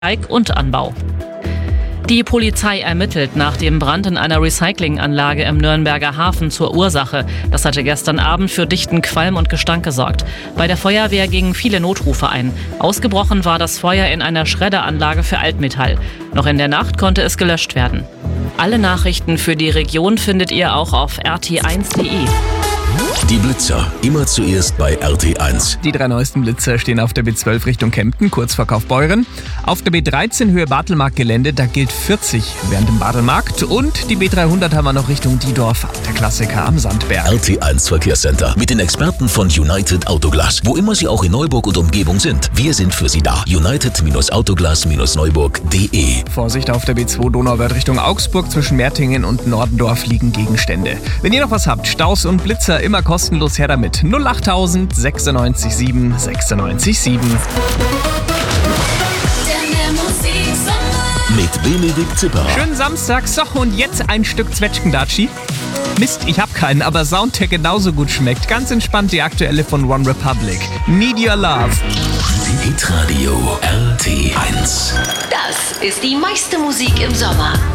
und Anbau. Die Polizei ermittelt nach dem Brand in einer Recyclinganlage im Nürnberger Hafen zur Ursache. Das hatte gestern Abend für dichten Qualm und Gestank gesorgt. Bei der Feuerwehr gingen viele Notrufe ein. Ausgebrochen war das Feuer in einer Schredderanlage für Altmetall. Noch in der Nacht konnte es gelöscht werden. Alle Nachrichten für die Region findet ihr auch auf rt1.de. Die Blitzer, immer zuerst bei RT1. Die 3 neuesten Blitzer stehen auf der B12 Richtung Kempten, kurz vor Kaufbeuren. Auf der B13 Höhe Bartelmarkt-Gelände, da gilt 40 während dem Bartelmarkt. Und die B300 haben wir noch Richtung Diedorf, der Klassiker am Sandberg. RT1 Verkehrscenter mit den Experten von United Autoglas. Wo immer Sie auch in Neuburg und Umgebung sind, wir sind für Sie da. United-Autoglas-Neuburg.de. Vorsicht auf der B2 Donauwörth Richtung Augsburg, zwischen Mertingen und Nordendorf liegen Gegenstände. Wenn ihr noch was habt, Staus und Blitzer, immer kostenlos her damit. 08000 96 7 96 7. Mit Benedikt Zipper. Schönen Samstag, so und jetzt ein Stück Zwetschgendatschi. Mist, ich hab keinen, aber Sound, der genauso gut schmeckt. Ganz entspannt die aktuelle von One Republic. Need Your Love. Hitradio RT1. Das ist die meiste Musik im Sommer.